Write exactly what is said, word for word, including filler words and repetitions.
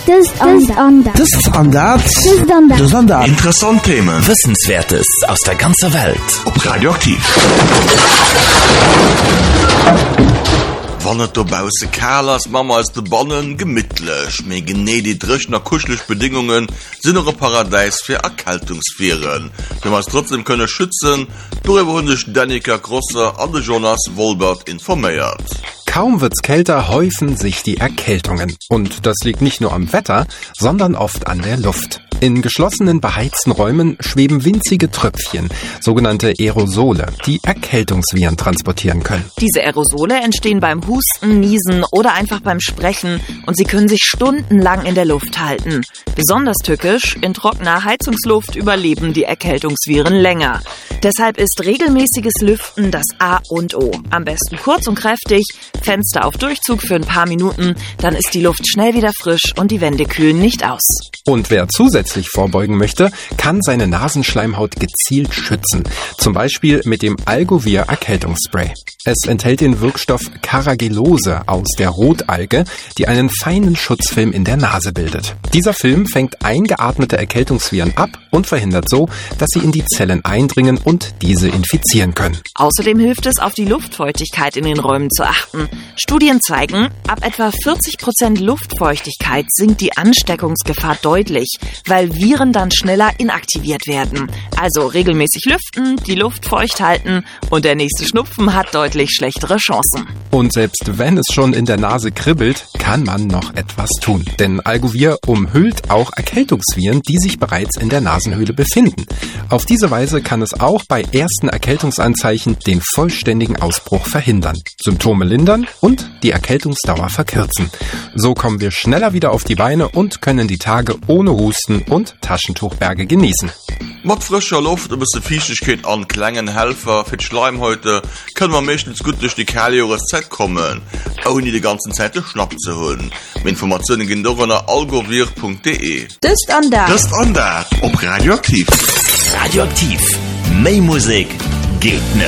Das Andert. Das Andert. Das Andert. Das Andert. Interessante Themen. Wissenswertes aus der ganzen Welt. Auf Radioaktiv. Wann et dobause Kalas Mama als de Bannen gemmittlech, méi gené die drechner kuschlech Bedingungen sinn eure Paradies fir Erkältungsviren. Wir mas trotzdem könne schützen, darüber hun sich Danica Grosser an de Jonas Wolbert informéiert. Kaum wird's kälter, häufen sich die Erkältungen. Und das liegt nicht nur am Wetter, sondern oft an der Luft. In geschlossenen, beheizten Räumen schweben winzige Tröpfchen, sogenannte Aerosole, die Erkältungsviren transportieren können. Diese Aerosole entstehen beim Husten, Niesen oder einfach beim Sprechen und sie können sich stundenlang in der Luft halten. Besonders tückisch, in trockener Heizungsluft überleben die Erkältungsviren länger. Deshalb ist regelmäßiges Lüften das A und O. Am besten kurz und kräftig, Fenster auf Durchzug für ein paar Minuten, dann ist die Luft schnell wieder frisch und die Wände kühlen nicht aus. Und wer zusätzlich vorbeugen möchte, kann seine Nasenschleimhaut gezielt schützen. Zum Beispiel mit dem Algovir Erkältungsspray. Es enthält den Wirkstoff Carrageenose aus der Rotalge, die einen feinen Schutzfilm in der Nase bildet. Dieser Film fängt eingeatmete Erkältungsviren ab und verhindert so, dass sie in die Zellen eindringen und diese infizieren können. Außerdem hilft es, auf die Luftfeuchtigkeit in den Räumen zu achten. Studien zeigen, ab etwa vierzig Prozent Luftfeuchtigkeit sinkt die Ansteckungsgefahr deutlich, weil Viren dann schneller inaktiviert werden. Also regelmäßig lüften, die Luft feucht halten und der nächste Schnupfen hat deutlich schlechtere Chancen. Und selbst wenn es schon in der Nase kribbelt, kann man noch etwas tun. Denn Algovir umhüllt auch Erkältungsviren, die sich bereits in der Nasenhöhle befinden. Auf diese Weise kann es auch bei ersten Erkältungsanzeichen den vollständigen Ausbruch verhindern, Symptome lindern und die Erkältungsdauer verkürzen. So kommen wir schneller wieder auf die Beine und können die Tage ohne Husten und Taschentuchberge genießen. Mit frischer Luft und ein bisschen Feuchtigkeit an Klängen helfen für die Schleimhäute können wir meistens gut durch die kalte Jahreszeit kommen, ohne die ganze Zeit den Schnapp zu holen. Mehr Informationen gehen doch unter algovir punkt de. Das Andert. Das Andert auf Radioaktiv. Radioaktiv. Mehr Musik geht nicht.